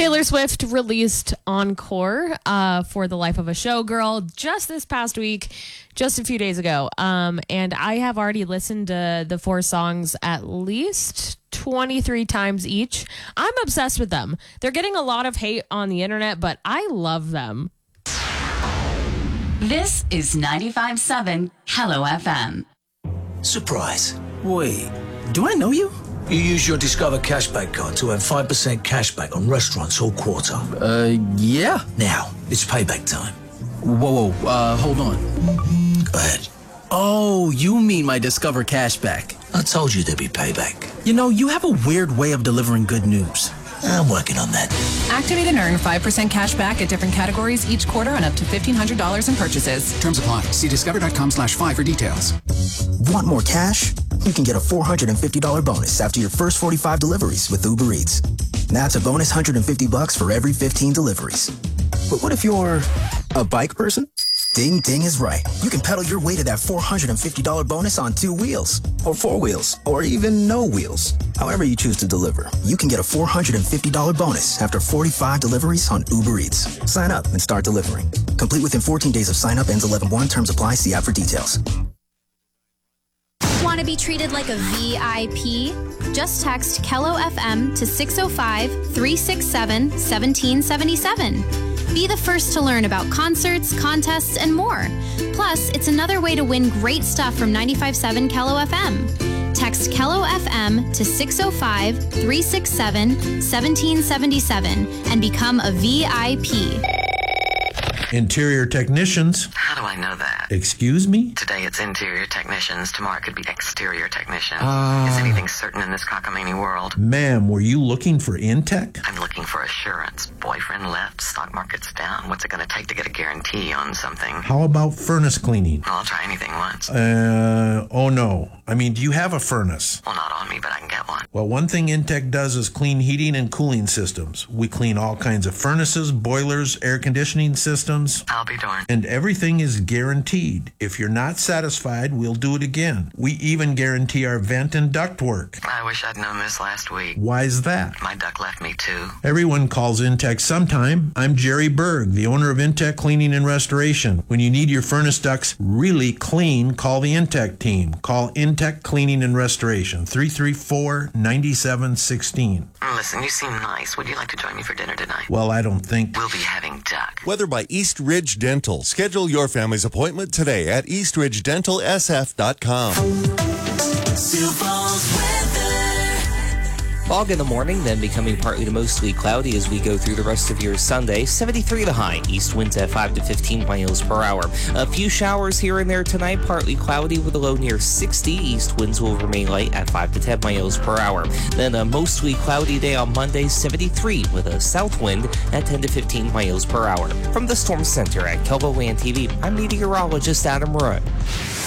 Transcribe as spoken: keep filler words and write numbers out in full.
Taylor Swift released Encore uh, for The Life of a Showgirl just this past week, just a few days ago. Um, and I have already listened to the four songs at least twenty-three times each. I'm obsessed with them. They're getting a lot of hate on the internet, but I love them. This is ninety-five point seven Hello F M. Surprise. Wait, do I know you? You use your Discover Cashback card to earn five percent cashback on restaurants all quarter. Uh, yeah. Now, it's payback time. Whoa, whoa, uh, hold on. Go ahead. Oh, you mean my Discover Cashback. I told you there'd be payback. You know, you have a weird way of delivering good news. I'm working on that. Activate and earn five percent cash back at different categories each quarter on up to fifteen hundred dollars in purchases. Terms apply. See discover.com slash five for details. Want more cash? You can get a four hundred fifty dollars bonus after your first forty-five deliveries with Uber Eats. That's a bonus one hundred fifty bucks for every fifteen deliveries. But what if you're a bike person? Ding Ding is right. You can pedal your way to that four hundred fifty dollars bonus on two wheels, or four wheels, or even no wheels. However you choose to deliver, you can get a four hundred fifty dollars bonus after forty-five deliveries on Uber Eats. Sign up and start delivering. Complete within fourteen days of sign up. Ends eleven one. Terms apply. See app for details. Want to be treated like a V I P? Just text Kello F M to six oh five, three six seven, one seven seven seven. Be the first to learn about concerts, contests, and more. Plus, it's another way to win great stuff from ninety-five point seven Kello F M. Text Kello F M to six oh five, three six seven, one seven seven seven and become a V I P. Interior technicians. How do I know that? Excuse me? Today it's interior technicians. Tomorrow it could be exterior technicians. Uh, Is anything certain in this cockamamie world? Ma'am, were you looking for Intech? I'm looking for assurance. Boyfriend left, stock market's down. What's it going to take to get a guarantee on something? How about furnace cleaning? I'll try anything once. Uh, oh no. I mean, do you have a furnace? Well, not on me, but I can get one. Well, one thing Intech does is clean heating and cooling systems. We clean all kinds of furnaces, boilers, air conditioning systems. I'll be darned. And everything is guaranteed. If you're not satisfied, we'll do it again. We even guarantee our vent and duct work. I wish I'd known this last week. Why's that? My duck left me too. Everyone calls Intech sometime. I'm Jerry Berg, the owner of Intech Cleaning and Restoration. When you need your furnace ducts really clean, call the Intech team. Call Intech Cleaning and Restoration, three three four, nine seven one six. Listen, you seem nice. Would you like to join me for dinner tonight? Well, I don't think... We'll be having duck. Weather by East Ridge Dental. Schedule your family's appointment today at east ridge dental s f dot com. Fog in the morning, then becoming partly to mostly cloudy as we go through the rest of your Sunday. seventy-three the high. East winds at five to fifteen miles per hour. A few showers here and there tonight, partly cloudy with a low near sixty. East winds will remain light at five to ten miles per hour. Then a mostly cloudy day on Monday, seventy-three with a south wind at ten to fifteen miles per hour. From the Storm Center at KELVO Land T V, I'm meteorologist Adam Roy.